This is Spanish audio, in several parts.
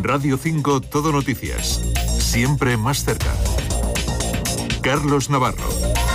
Radio 5 Todo Noticias. Siempre más cerca. Carlos Navarro.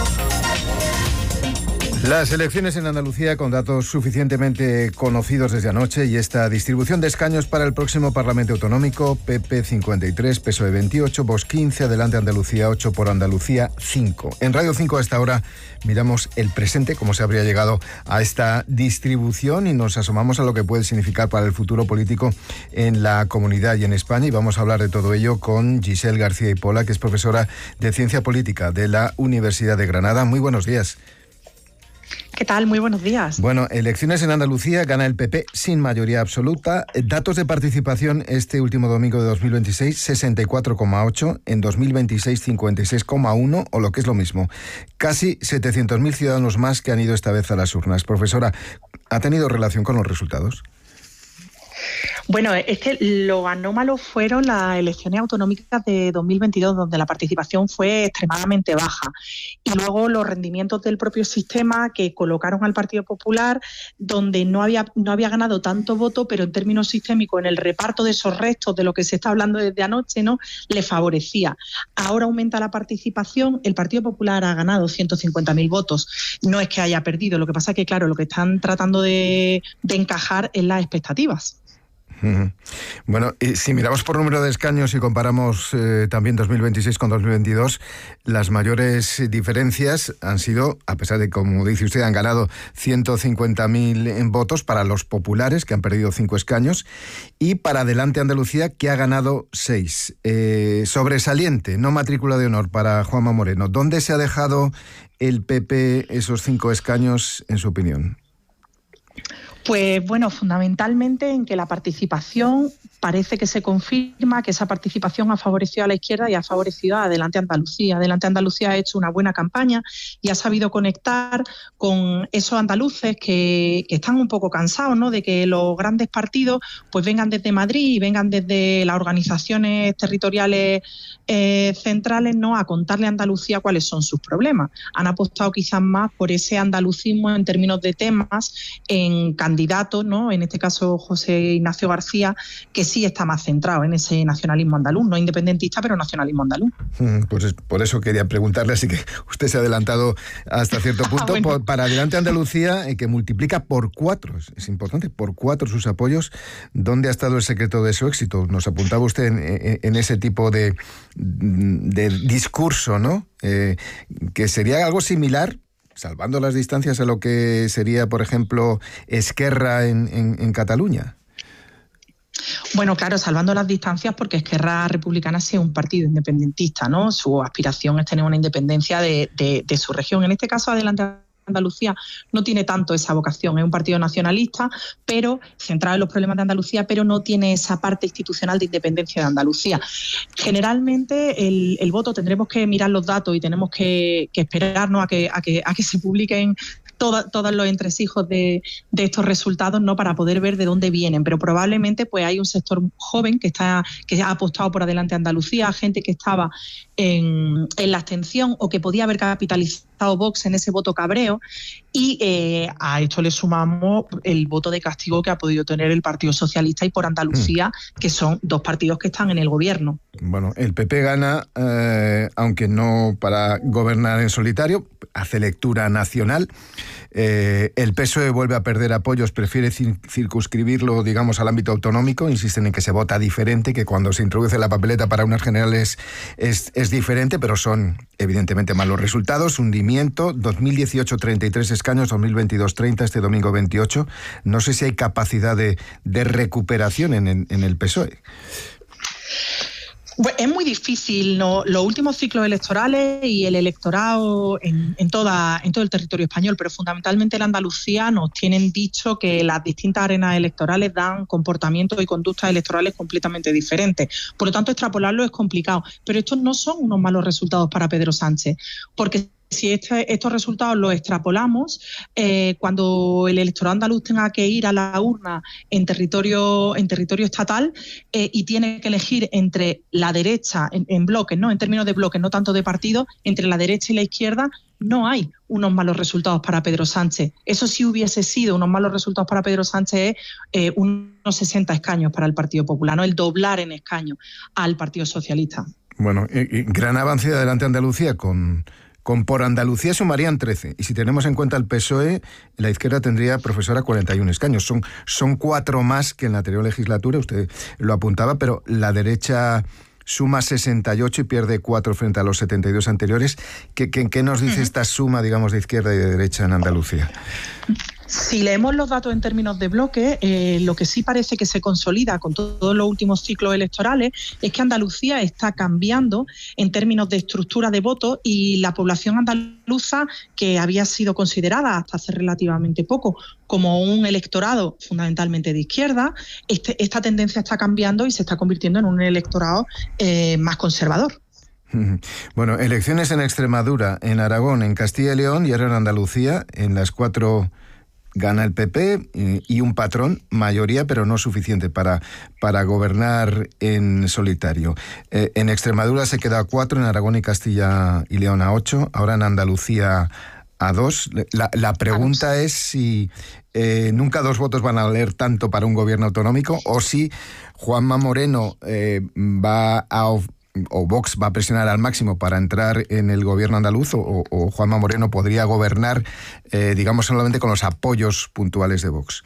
Las elecciones en Andalucía con datos suficientemente conocidos desde anoche y esta distribución de escaños para el próximo Parlamento Autonómico: PP 53, PSOE 28, Vox 15, Adelante Andalucía 8, Por Andalucía 5. En Radio 5 a esta hora miramos el presente, cómo se habría llegado a esta distribución, y nos asomamos a lo que puede significar para el futuro político en la comunidad y en España. Y vamos a hablar de todo ello con Giselle García y Pola, que es profesora de Ciencia Política de la Universidad de Granada. Muy buenos días. ¿Qué tal? Muy buenos días. Bueno, elecciones en Andalucía, gana el PP sin mayoría absoluta. Datos de participación este último domingo de 2026, 64,8, en 2026 56,1, o lo que es lo mismo, casi 700.000 ciudadanos más que han ido esta vez a las urnas. Profesora, ¿ha tenido relación con los resultados? Bueno, es que lo anómalo fueron las elecciones autonómicas de 2022, donde la participación fue extremadamente baja. Y luego los rendimientos del propio sistema que colocaron al Partido Popular, donde no había ganado tanto voto, pero en términos sistémicos, en el reparto de esos restos de lo que se está hablando desde anoche, ¿no?, le favorecía. Ahora aumenta la participación, el Partido Popular ha ganado 150.000 votos. No es que haya perdido, lo que pasa es que, claro, lo que están tratando de encajar es las expectativas. Bueno, y si miramos por número de escaños y comparamos también 2026 con 2022, las mayores diferencias han sido, a pesar de, como dice usted, han ganado 150.000 en votos para los populares, que han perdido 5 escaños, y para Adelante Andalucía, que ha ganado 6. Sobresaliente, no matrícula de honor para Juanma Moreno. ¿Dónde se ha dejado el PP esos 5 escaños, en su opinión? Pues bueno, fundamentalmente en que la participación parece que se confirma que esa participación ha favorecido a la izquierda y ha favorecido a Adelante Andalucía. Adelante Andalucía ha hecho una buena campaña y ha sabido conectar con esos andaluces que están un poco cansados, ¿no?, de que los grandes partidos pues vengan desde Madrid y vengan desde las organizaciones territoriales centrales, ¿no?, a contarle a Andalucía cuáles son sus problemas. Han apostado quizás más por ese andalucismo en términos de temas, en candidatos, ¿no?, en este caso José Ignacio García, que sí está más centrado en ese nacionalismo andaluz, no independentista, pero nacionalismo andaluz. Pues por eso quería preguntarle, así que usted se ha adelantado hasta cierto punto. Bueno. Para Adelante Andalucía, que multiplica por 4, es importante, por 4 sus apoyos. ¿Dónde ha estado el secreto de su éxito? Nos apuntaba usted en ese tipo de discurso, ¿no? Que sería algo similar, salvando las distancias, a lo que sería, por ejemplo, Esquerra en Cataluña. Bueno, claro, salvando las distancias, porque Esquerra Republicana sí es un partido independentista, ¿no? Su aspiración es tener una independencia de su región. En este caso, Adelante Andalucía no tiene tanto esa vocación, es un partido nacionalista, pero centrado en los problemas de Andalucía, pero no tiene esa parte institucional de independencia de Andalucía. Generalmente el voto, tendremos que mirar los datos y tenemos que esperarnos a que se publiquen todos los entresijos de estos resultados, ¿no?, para poder ver de dónde vienen, pero probablemente pues hay un sector joven que ha apostado por Adelante Andalucía, gente que estaba en la abstención o que podía haber capitalizado Vox en ese voto cabreo, y a esto le sumamos el voto de castigo que ha podido tener el Partido Socialista y Por Andalucía, que son 2 partidos que están en el gobierno. Bueno, el PP gana, aunque no para gobernar en solitario, hace lectura nacional. El PSOE vuelve a perder apoyos, prefiere circunscribirlo, digamos, al ámbito autonómico. Insisten en que se vota diferente, que cuando se introduce la papeleta para unas generales es diferente, pero son evidentemente malos resultados. Hundimiento, 2018 33 escaños, 2022 30, este domingo 28. No sé si hay capacidad de recuperación en el PSOE. Bueno, es muy difícil, ¿no?, los últimos ciclos electorales y el electorado en todo el territorio español, pero fundamentalmente en Andalucía nos tienen dicho que las distintas arenas electorales dan comportamientos y conductas electorales completamente diferentes. Por lo tanto, extrapolarlo es complicado, pero estos no son unos malos resultados para Pedro Sánchez, porque si estos resultados los extrapolamos, cuando el electorado andaluz tenga que ir a la urna en territorio estatal y tiene que elegir entre la derecha, en bloques, ¿no?, en términos de bloques, no tanto de partidos, entre la derecha y la izquierda, no hay unos malos resultados para Pedro Sánchez. Eso sí hubiese sido unos malos resultados para Pedro Sánchez, unos 60 escaños para el Partido Popular, no el doblar en escaños al Partido Socialista. Bueno, gran avance de Adelante Andalucía con Por Andalucía sumarían 13. Y si tenemos en cuenta el PSOE, la izquierda tendría, profesora, 41 escaños. Son 4 más que en la anterior legislatura, usted lo apuntaba, pero la derecha suma 68 y pierde 4 frente a los 72 anteriores. ¿Qué nos dice esta suma, digamos, de izquierda y de derecha en Andalucía? Si leemos los datos en términos de bloque, lo que sí parece que se consolida con todos los últimos ciclos electorales es que Andalucía está cambiando en términos de estructura de voto, y la población andaluza, que había sido considerada hasta hace relativamente poco como un electorado fundamentalmente de izquierda, esta tendencia está cambiando y se está convirtiendo en un electorado más conservador. Bueno, elecciones en Extremadura, en Aragón, en Castilla y León y ahora en Andalucía. En las 4 gana el PP y un patrón, mayoría, pero no suficiente para gobernar en solitario. En Extremadura se queda a 4, en Aragón y Castilla y León a 8, ahora en Andalucía a 2. La pregunta es si nunca 2 votos van a valer tanto para un gobierno autonómico, o si Juanma Moreno o Vox va a presionar al máximo para entrar en el gobierno andaluz, o Juanma Moreno podría gobernar, digamos, solamente con los apoyos puntuales de Vox.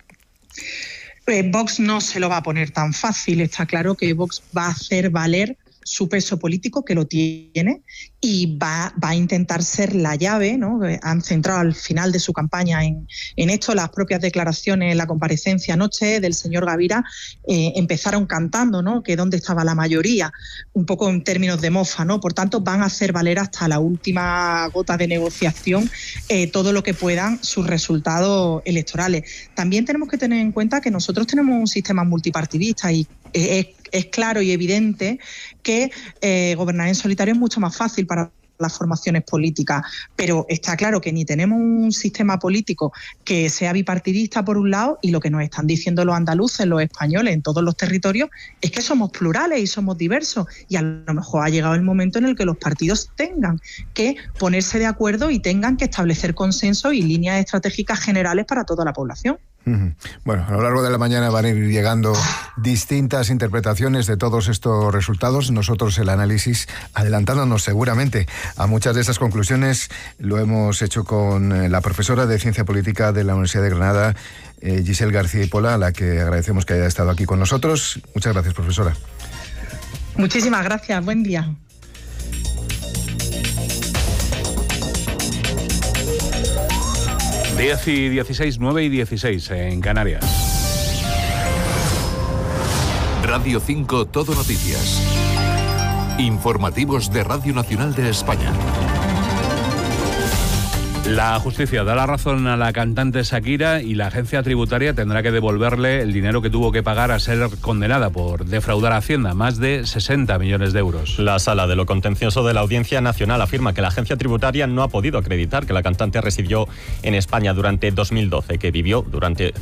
Vox no se lo va a poner tan fácil. Está claro que Vox va a hacer valer su peso político, que lo tiene, y va a intentar ser la llave, ¿no? Han centrado al final de su campaña en esto. Las propias declaraciones en la comparecencia anoche del señor Gavira empezaron cantando, ¿no?, que dónde estaba la mayoría, un poco en términos de mofa, ¿no? Por tanto, van a hacer valer hasta la última gota de negociación todo lo que puedan sus resultados electorales. También tenemos que tener en cuenta que nosotros tenemos un sistema multipartidista, y es claro y evidente que gobernar en solitario es mucho más fácil para las formaciones políticas, pero está claro que ni tenemos un sistema político que sea bipartidista por un lado, y lo que nos están diciendo los andaluces, los españoles en todos los territorios, es que somos plurales y somos diversos, y a lo mejor ha llegado el momento en el que los partidos tengan que ponerse de acuerdo y tengan que establecer consensos y líneas estratégicas generales para toda la población. Bueno, a lo largo de la mañana van a ir llegando distintas interpretaciones de todos estos resultados. Nosotros el análisis, adelantándonos seguramente a muchas de esas conclusiones, lo hemos hecho con la profesora de Ciencia Política de la Universidad de Granada, Giselle García y Pola, a la que agradecemos que haya estado aquí con nosotros. Muchas gracias, profesora. Muchísimas gracias, buen día. Diez y 16, 9 y 16 en Canarias. Radio 5 Todo Noticias. Informativos de Radio Nacional de España. La justicia da la razón a la cantante Shakira y la agencia tributaria tendrá que devolverle el dinero que tuvo que pagar a ser condenada por defraudar a Hacienda, más de 60 millones de euros. La Sala de lo Contencioso de la Audiencia Nacional afirma que la agencia tributaria no ha podido acreditar que la cantante residió en España durante 2012, que vivió durante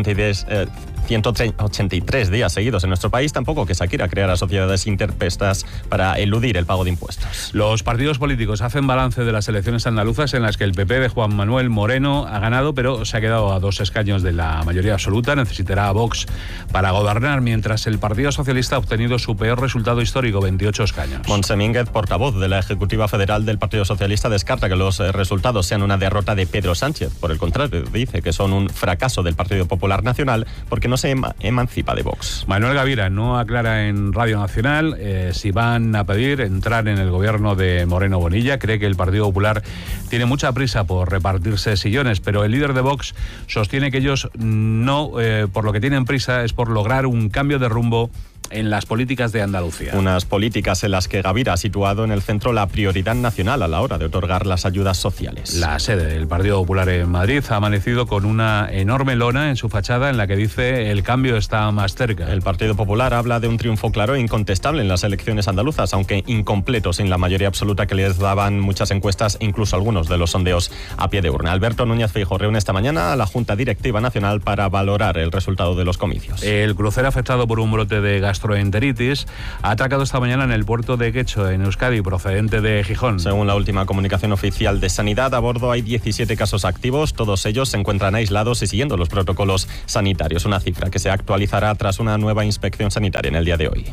183 días seguidos en nuestro país, tampoco que Shakira creara sociedades interpuestas para eludir el pago de impuestos. Los partidos políticos hacen balance de las elecciones andaluzas en las que el PP de Juan Manuel Moreno ha ganado, pero se ha quedado a 2 escaños de la mayoría absoluta. Necesitará a Vox para gobernar, mientras el Partido Socialista ha obtenido su peor resultado histórico, 28 escaños. Montse Mínguez, portavoz de la Ejecutiva Federal del Partido Socialista, descarta que los resultados sean una derrota de Pedro Sánchez. Por el contrario, dice que son un fracaso del Partido Popular Nacional porque no se emancipa de Vox. Manuel Gavira no aclara en Radio Nacional si van a pedir entrar en el gobierno de Moreno Bonilla. Cree que el Partido Popular tiene mucha prisa por repartirse sillones, pero el líder de Vox sostiene que ellos no, por lo que tienen prisa es por lograr un cambio de rumbo en las políticas de Andalucía. Unas políticas en las que Gavira ha situado en el centro la prioridad nacional a la hora de otorgar las ayudas sociales. La sede del Partido Popular en Madrid ha amanecido con una enorme lona en su fachada en la que dice: el cambio está más cerca. El Partido Popular habla de un triunfo claro e incontestable en las elecciones andaluzas, aunque incompleto, sin la mayoría absoluta que les daban muchas encuestas, incluso algunos de los sondeos a pie de urna. Alberto Núñez Feijóo reúne esta mañana a la Junta Directiva Nacional para valorar el resultado de los comicios. El crucero afectado por un brote de gastroenteritis, ha atracado esta mañana en el puerto de Guecho, en Euskadi, procedente de Gijón. Según la última comunicación oficial de Sanidad, a bordo hay 17 casos activos. Todos ellos se encuentran aislados y siguiendo los protocolos sanitarios. Una cifra que se actualizará tras una nueva inspección sanitaria en el día de hoy.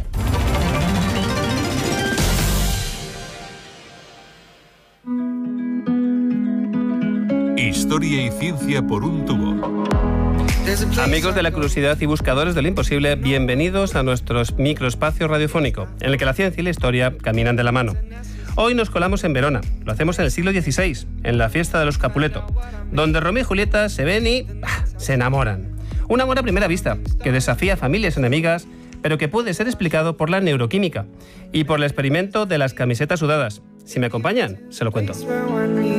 Historia y ciencia por un tubo. Amigos de la curiosidad y buscadores de lo imposible, bienvenidos a nuestro microespacio radiofónico, en el que la ciencia y la historia caminan de la mano. Hoy nos colamos en Verona, lo hacemos en el siglo XVI, en la fiesta de los Capuleto, donde Romeo y Julieta se ven y se enamoran. Un amor a primera vista, que desafía a familias enemigas, pero que puede ser explicado por la neuroquímica y por el experimento de las camisetas sudadas. Si me acompañan, se lo cuento.